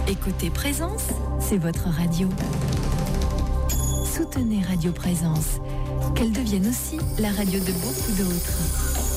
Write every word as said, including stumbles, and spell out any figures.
Écoutez Présence, c'est votre radio. Soutenez Radio Présence, qu'elle devienne aussi la radio de beaucoup d'autres.